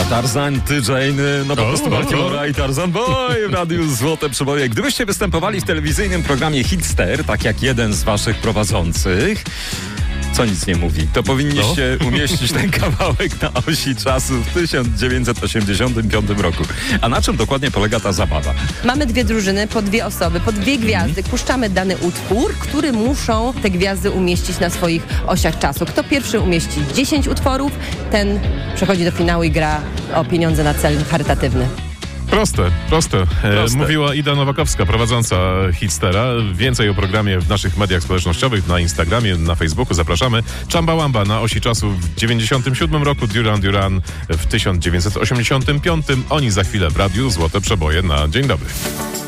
Tarzan, ty, Jane, no po prostu Baltimora i Tarzan Boy w Radiu Złote Przeboje. Gdybyście występowali w telewizyjnym programie Hitster, tak jak jeden z waszych prowadzących, co nic nie mówi, to powinniście umieścić ten kawałek na osi czasu w 1985 roku. A na czym dokładnie polega ta zabawa? Mamy dwie drużyny, po dwie osoby, po dwie gwiazdy. Puszczamy dany utwór, który muszą te gwiazdy umieścić na swoich osiach czasu. Kto pierwszy umieści 10 utworów, ten przechodzi do finału i gra o pieniądze na cel charytatywny. Proste. Mówiła Ida Nowakowska, prowadząca Hitstera. Więcej o programie w naszych mediach społecznościowych, na Instagramie, na Facebooku. Zapraszamy. Chumbawamba na osi czasu w 97 roku, Duran Duran w 1985. Oni za chwilę w Radiu Złote Przeboje na Dzień Dobry.